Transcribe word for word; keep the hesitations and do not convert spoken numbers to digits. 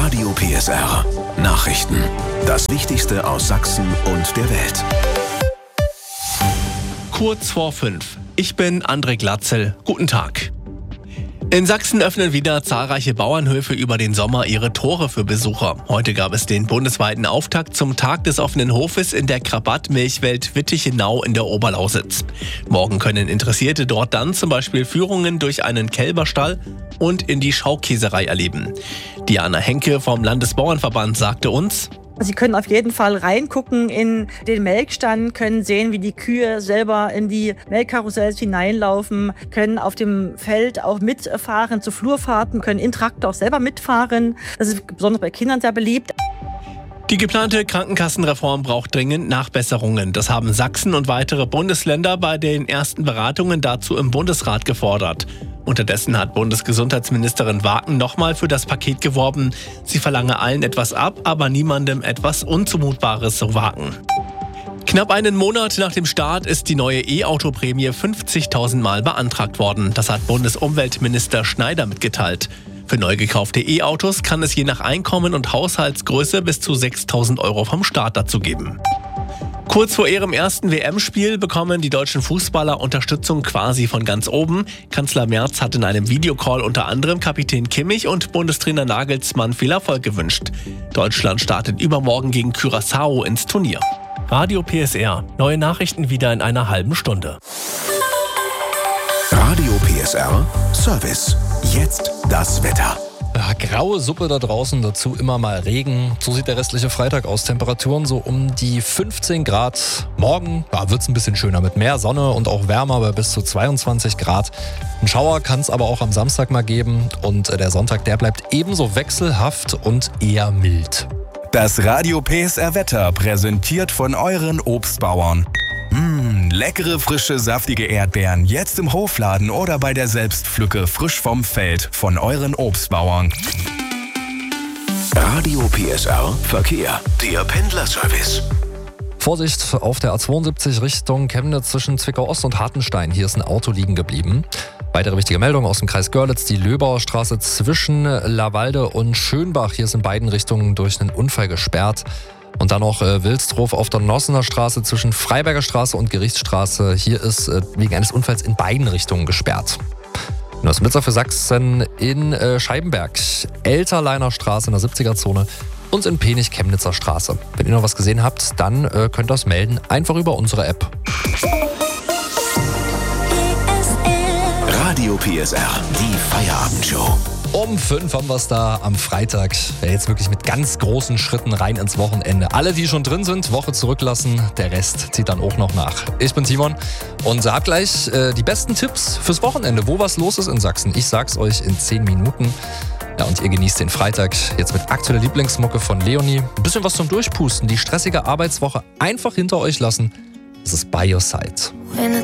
Radio P S R. Nachrichten. Das Wichtigste aus Sachsen und der Welt. Kurz vor fünf. Ich bin André Glatzel. Guten Tag. In Sachsen öffnen wieder zahlreiche Bauernhöfe über den Sommer ihre Tore für Besucher. Heute gab es den bundesweiten Auftakt zum Tag des offenen Hofes in der Krabat-Milchwelt Wittichenau in der Oberlausitz. Morgen können Interessierte dort dann zum Beispiel Führungen durch einen Kälberstall und in die Schaukäserei erleben. Diana Henke vom Landesbauernverband sagte uns: Sie können auf jeden Fall reingucken in den Melkstand, können sehen, wie die Kühe selber in die Melkkarussells hineinlaufen, können auf dem Feld auch mitfahren zu Flurfahrten, können in Traktor auch selber mitfahren. Das ist besonders bei Kindern sehr beliebt. Die geplante Krankenkassenreform braucht dringend Nachbesserungen. Das haben Sachsen und weitere Bundesländer bei den ersten Beratungen dazu im Bundesrat gefordert. Unterdessen hat Bundesgesundheitsministerin Wagen nochmal für das Paket geworben. Sie verlange allen etwas ab, aber niemandem etwas Unzumutbares, so Wagen. Knapp einen Monat nach dem Start ist die neue E-Auto-Prämie fünfzigtausend Mal beantragt worden. Das hat Bundesumweltminister Schneider mitgeteilt. Für neu gekaufte E-Autos kann es je nach Einkommen und Haushaltsgröße bis zu sechstausend Euro vom Staat dazu geben. Kurz vor ihrem ersten W M-Spiel bekommen die deutschen Fußballer Unterstützung quasi von ganz oben. Kanzler Merz hat in einem Videocall unter anderem Kapitän Kimmich und Bundestrainer Nagelsmann viel Erfolg gewünscht. Deutschland startet übermorgen gegen Curaçao ins Turnier. Radio P S R. Neue Nachrichten wieder in einer halben Stunde. Radio P S R Service. Jetzt das Wetter. Ja, graue Suppe da draußen, dazu immer mal Regen. So sieht der restliche Freitag aus. Temperaturen so um die fünfzehn Grad. Morgen ja, wird es ein bisschen schöner mit mehr Sonne und auch wärmer bei bis zu zweiundzwanzig Grad. Ein Schauer kann es aber auch am Samstag mal geben. Und der Sonntag, der bleibt ebenso wechselhaft und eher mild. Das Radio P S R Wetter präsentiert von euren Obstbauern. Mmh, leckere, frische, saftige Erdbeeren jetzt im Hofladen oder bei der Selbstpflücke frisch vom Feld von euren Obstbauern. Radio P S R Verkehr. Der Pendlerservice. Vorsicht auf der A zweiundsiebzig Richtung Chemnitz zwischen Zwickau-Ost und Hartenstein. Hier ist ein Auto liegen geblieben. Weitere wichtige Meldung aus dem Kreis Görlitz. Die Löbauer Straße zwischen Lawalde und Schönbach. Hier ist in beiden Richtungen durch einen Unfall gesperrt. Und dann noch äh, Wilsdruf auf der Nossener Straße zwischen Freiberger Straße und Gerichtsstraße. Hier ist äh, wegen eines Unfalls in beiden Richtungen gesperrt. Neues Mitzer für Sachsen in äh, Scheibenberg, Elterleiner Straße in der siebziger-Zone und in Penich Chemnitzer Straße. Wenn ihr noch was gesehen habt, dann äh, könnt ihr das melden, einfach über unsere App. Radio P S R, die Feierabendshow. Um fünf haben wir es da am Freitag. Jetzt wirklich mit ganz großen Schritten rein ins Wochenende. Alle, die schon drin sind, Woche zurücklassen. Der Rest zieht dann auch noch nach. Ich bin Timon und hab gleich äh, die besten Tipps fürs Wochenende, wo was los ist in Sachsen. Ich sag's euch in zehn Minuten. Ja, und ihr genießt den Freitag jetzt mit aktueller Lieblingsmucke von Leonie. Ein bisschen was zum Durchpusten. Die stressige Arbeitswoche einfach hinter euch lassen. Das ist By Your Side.